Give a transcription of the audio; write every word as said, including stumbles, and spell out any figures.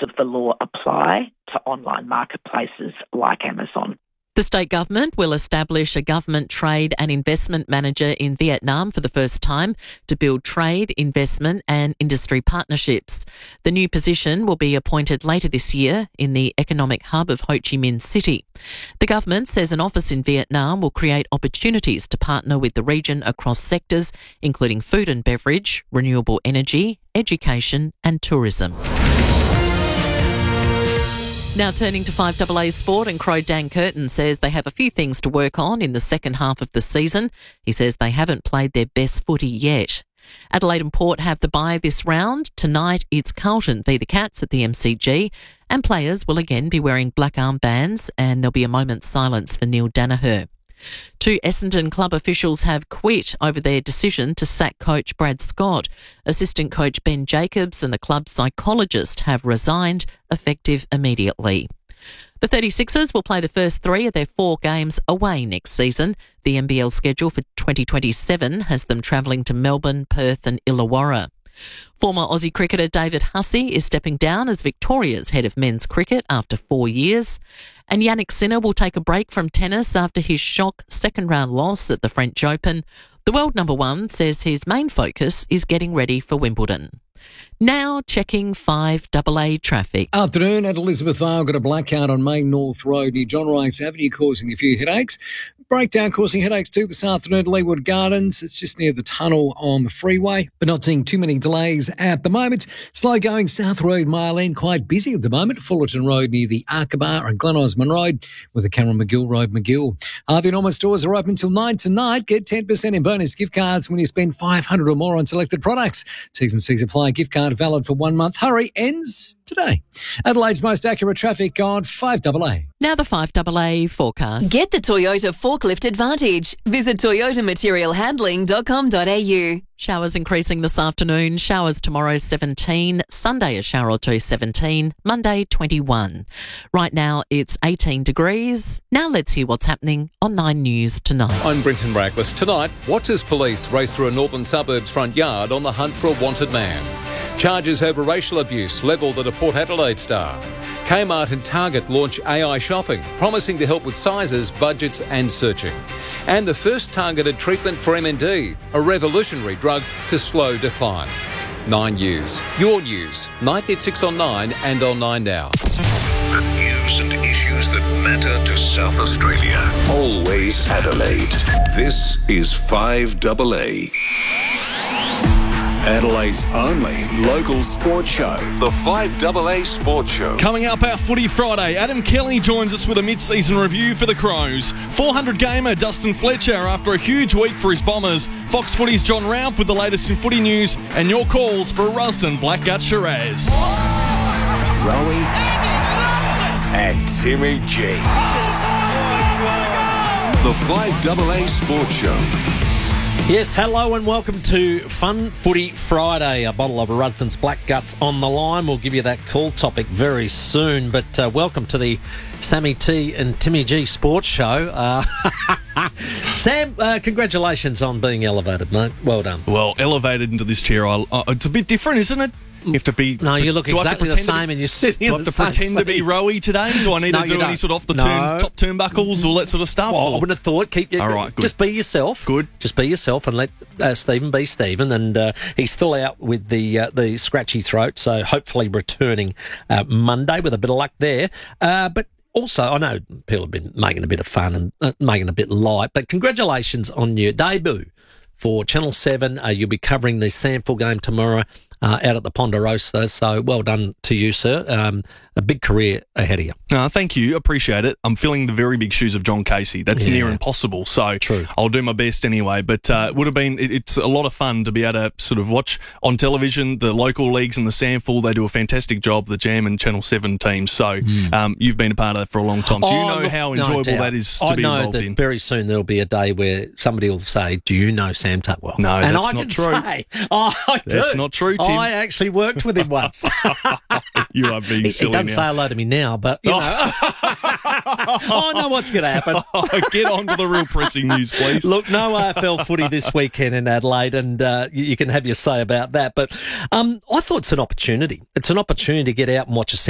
of the law apply to online marketplaces like Amazon. The state government will establish a government trade and investment manager in Vietnam for the first time to build trade, investment and industry partnerships. The new position will be appointed later this year in the economic hub of Ho Chi Minh City. The government says an office in Vietnam will create opportunities to partner with the region across sectors, including food and beverage, renewable energy, education and tourism. Now turning to five A A Sport, and Crow Dan Curtin says they have a few things to work on in the second half of the season. He says they haven't played their best footy yet. Adelaide and Port have the bye this round. Tonight it's Carlton v the Cats at the M C G, and players will again be wearing black armbands, and there'll be a moment's silence for Neil Danaher. Two Essendon club officials have quit over their decision to sack coach Brad Scott. Assistant coach Ben Jacobs and the club's psychologist have resigned, effective immediately. The thirty-sixers will play the first three of their four games away next season. The N B L schedule for twenty twenty-seven has them travelling to Melbourne, Perth and Illawarra. Former Aussie cricketer David Hussey is stepping down as Victoria's head of men's cricket after four years. And Yannick Sinner will take a break from tennis after his shock second-round loss at the French Open. The world number one says his main focus is getting ready for Wimbledon. Now checking five A A traffic. Afternoon at Elizabeth Vale, got a blackout on Main North Road near John Rice Avenue, causing a few headaches. Breakdown causing headaches too this afternoon at Leeward Gardens. It's just near the tunnel on the freeway, but not seeing too many delays at the moment. Slow going South Road Mile End, quite busy at the moment. Fullerton Road near the Arkabar and Glen Osmond Road with the Cameron McGill Road McGill. Harvey Norman stores are open till nine tonight. Get ten percent in bonus gift cards when you spend five hundred dollars or more on selected products. T's and C's apply. Gift card valid for one month. Hurry ends today. Adelaide's most accurate traffic on five A A. Now the five A A forecast. Get the Toyota Forklift Advantage. Visit toyota material handling dot com dot a u. Showers increasing this afternoon. Showers tomorrow seventeen. Sunday a shower or two seventeen. Monday twenty-one. Right now it's eighteen degrees. Now let's hear what's happening on Nine News tonight. I'm Brenton Braglis. Tonight, Waters police race through a northern suburbs front yard on the hunt for a wanted man. Charges over racial abuse levelled at a Port Adelaide star. Kmart and Target launch A I shopping, promising to help with sizes, budgets and searching. And the first targeted treatment for M N D, a revolutionary drug to slow decline. Nine News. Your news. Ninth at six on Nine and on Nine Now. The news and issues that matter to South Australia. Always Adelaide. This is five A A. Adelaide's only local sports show. The five A A Sports Show. Coming up our Footy Friday, Adam Kelly joins us with a mid-season review for the Crows. four hundred gamer Dustin Fletcher after a huge week for his Bombers. Fox Footy's John Ralph with the latest in footy news and your calls for Rusden Blackgut Shiraz. Rowie and Timmy G. The five A A Sports Show. Yes, hello and welcome to Fun Footy Friday. A bottle of Rusden's Black Guts on the line. We'll give you that call topic very soon. But uh, welcome to the Sammy T and Timmy G Sports Show. Uh, Sam, uh, congratulations on being elevated, mate. Well done. Well, elevated into this chair, I, uh, it's a bit different, isn't it? You have to be. No, you look exactly the same, be, and you're sitting. Do in I have the to pretend seat. to be rowy today? Do I need no, to do any sort of off the no. turn, top turnbuckles, all that sort of stuff? Well, or? I wouldn't have thought. Keep you. All right, good. Just be yourself. Good. Just be yourself, and let uh, Stephen be Stephen. And uh, he's still out with the uh, the scratchy throat, so hopefully returning uh, Monday with a bit of luck there. Uh, but. Also, I know people have been making a bit of fun and uh, making a bit light, but congratulations on your debut for Channel seven. Uh, you'll be covering the Sandford game tomorrow uh, out at the Ponderosa, so well done to you, sir. Um, a big career ahead of you. Uh, thank you. Appreciate it. I'm filling the very big shoes of John Casey. That's yeah. near impossible, so True. I'll do my best anyway. But uh, it would have been, it, it's a lot of fun to be able to sort of watch on television the local leagues and the Sandford. They do a fantastic job, the Jam and Channel seven teams. So mm. um, you've been a part of that for a long time. So oh, you know look, how enjoyable no that is to I be know involved that in. Very soon there'll be a day where somebody will say, do you know Sam Tutwell? No, and that's I not can true. Say, oh, I do. That's not true, Tim. I actually worked with him once. You are being he, silly he doesn't now. say hello to me now, but, you know. I know what's going to happen. Get on to the real pressing news, please. Look, no A F L footy this weekend in Adelaide, and uh, you, you can have your say about that. But um, I thought it's an opportunity. It's an opportunity to get out and watch a